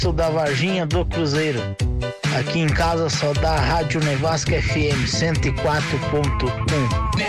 Sou da Varginha do Cruzeiro. Aqui em casa só dá a Rádio Nevasca FM 104.1.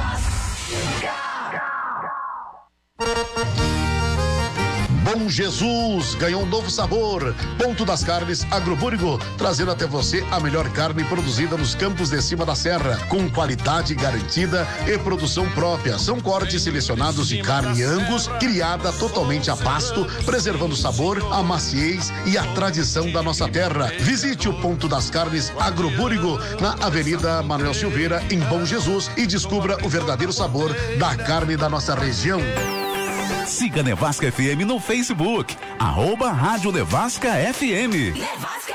Bom Jesus ganhou um novo sabor. Ponto das Carnes Agrobúrigo, trazendo até você a melhor carne produzida nos campos de cima da serra, com qualidade garantida e produção própria. São cortes selecionados de carne Angus, criada totalmente a pasto, preservando o sabor, a maciez e a tradição da nossa terra. Visite o Ponto das Carnes Agrobúrigo na Avenida Manuel Silveira, em Bom Jesus, e descubra o verdadeiro sabor da carne da nossa região. Siga Nevasca FM no Facebook, @Rádio Nevasca FM. Nevasca!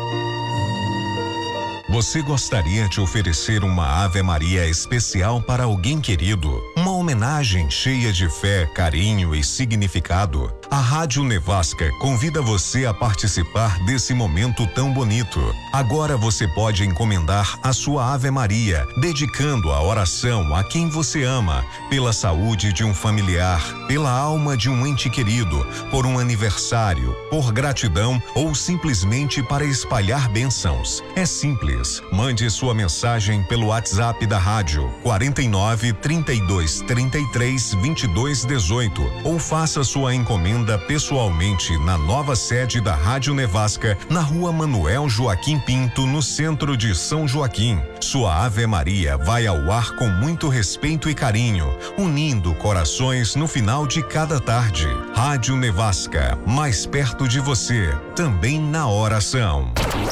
Você gostaria de oferecer uma Ave Maria especial para alguém querido? Uma homenagem cheia de fé, carinho e significado? A Rádio Nevasca convida você a participar desse momento tão bonito. Agora você pode encomendar a sua Ave Maria, dedicando a oração a quem você ama, pela saúde de um familiar, pela alma de um ente querido, por um aniversário, por gratidão ou simplesmente para espalhar bênçãos. É simples. Mande sua mensagem pelo WhatsApp da rádio 49 32 33 22 18 ou faça sua encomenda pessoalmente na nova sede da Rádio Nevasca, na Rua Manuel Joaquim Pinto, no centro de São Joaquim. Sua Ave Maria vai ao ar com muito respeito e carinho, unindo corações no final de cada tarde. Rádio Nevasca, mais perto de você, também na oração.